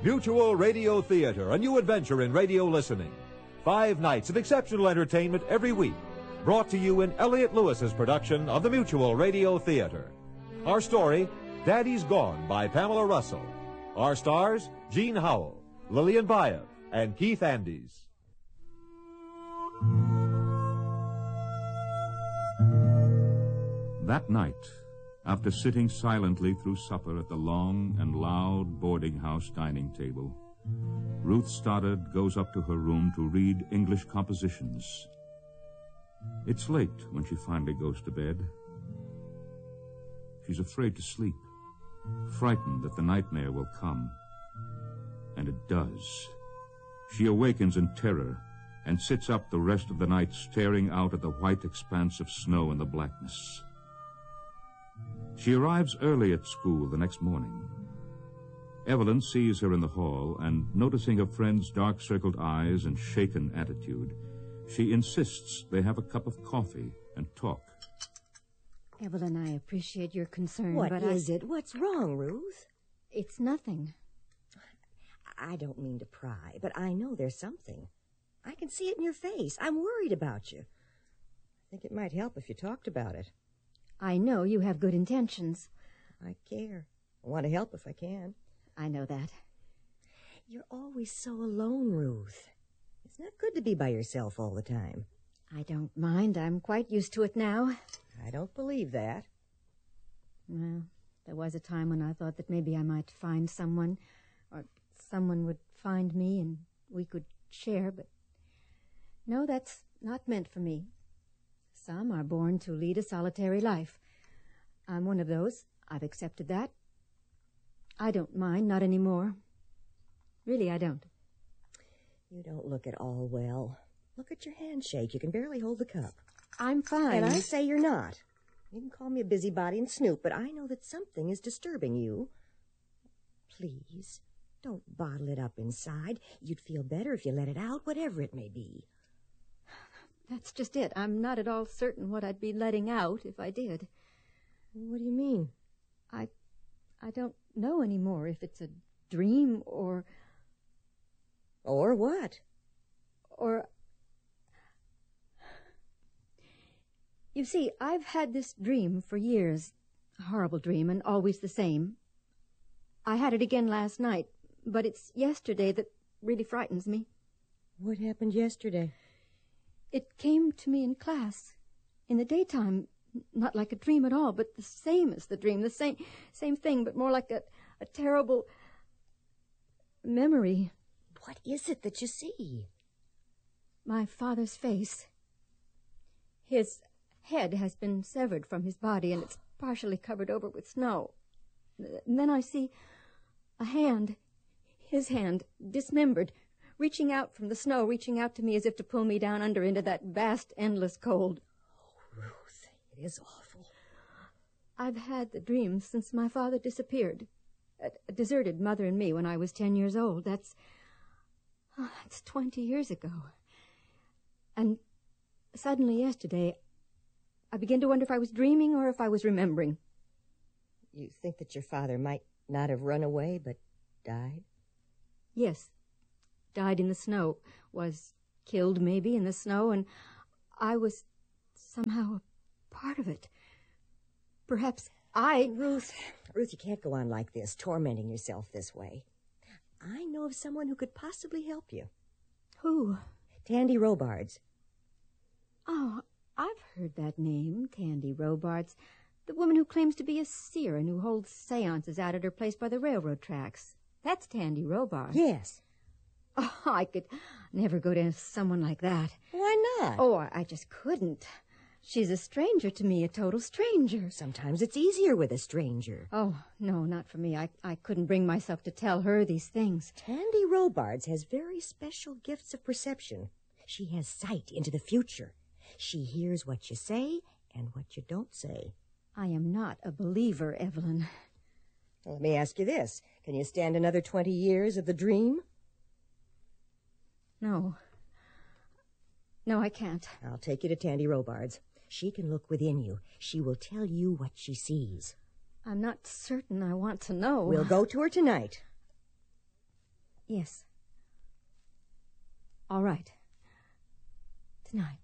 Mutual Radio Theater, a new adventure in radio listening. 5 nights of exceptional entertainment every week. Brought to you in Elliott Lewis's production of the Mutual Radio Theater. Our story, Daddy's Gone by Pamela Russell. Our stars, Jean Howell, Lillian Baev, and Keith Andes. That night, after sitting silently through supper at the long and loud boarding house dining table, Ruth Stoddard goes up to her room to read English compositions. It's late when she finally goes to bed. She's afraid to sleep, frightened that the nightmare will come. And it does. She awakens in terror and sits up the rest of the night staring out at the white expanse of snow in the blackness. She arrives early at school the next morning. Evelyn sees her in the hall, and noticing her friend's dark-circled eyes and shaken attitude, she insists they have a cup of coffee and talk. Evelyn, I appreciate your concern, What but is it? What's wrong, Ruth? It's nothing. I don't mean to pry, but I know there's something. I can see it in your face. I'm worried about you. I think it might help if you talked about it. I know you have good intentions. I care. I want to help if I can. I know that. You're always so alone, Ruth. It's not good to be by yourself all the time. I don't mind. I'm quite used to it now. I don't believe that. Well, there was a time when I thought that maybe I might find someone, or someone would find me and we could share, but no, that's not meant for me. Some are born to lead a solitary life. I'm one of those. I've accepted that. I don't mind, not anymore. Really, I don't. You don't look at all well. Look at your handshake. You can barely hold the cup. I'm fine. And I say you're not. You can call me a busybody and snoop, but I know that something is disturbing you. Please, don't bottle it up inside. You'd feel better if you let it out, whatever it may be. That's just it. I'm not at all certain what I'd be letting out if I did. What do you mean? I don't know anymore if it's a dream or... Or what? Or... You see, I've had this dream for years. A horrible dream, and always the same. I had it again last night, but it's yesterday that really frightens me. What happened yesterday? It came to me in class. In the daytime, not like a dream at all, but the same as the dream. The same thing, but more like a terrible memory. What is it that you see? My father's face. His head has been severed from his body, and it's partially covered over with snow. And then I see a hand, his hand, dismembered, reaching out from the snow, reaching out to me as if to pull me down under into that vast, endless cold. Oh, Ruth, it is awful. I've had the dream since my father disappeared. Deserted Mother and me when I was 10 years old. That's 20 years ago. And suddenly yesterday, I began to wonder if I was dreaming or if I was remembering. You think that your father might not have run away, but died? Yes. Died in the snow. Was killed, maybe, in the snow, and I was somehow a part of it. Perhaps Ruth, you can't go on like this, tormenting yourself this way. I know of someone who could possibly help you. Who? Tandy Robards. Oh, I've heard that name, Tandy Robards. The woman who claims to be a seer and who holds seances out at her place by the railroad tracks. That's Tandy Robards. Yes. Oh, I could never go to someone like that. Why not? Oh, I just couldn't. She's a stranger to me, a total stranger. Sometimes it's easier with a stranger. Oh, no, not for me. I couldn't bring myself to tell her these things. Tandy Robards has very special gifts of perception. She has sight into the future. She hears what you say and what you don't say. I am not a believer, Evelyn. Well, let me ask you this. Can you stand another 20 years of the dream? No. No, I can't. I'll take you to Tandy Robards. She can look within you. She will tell you what she sees. I'm not certain I want to know. We'll go to her tonight. Yes. All right. Tonight.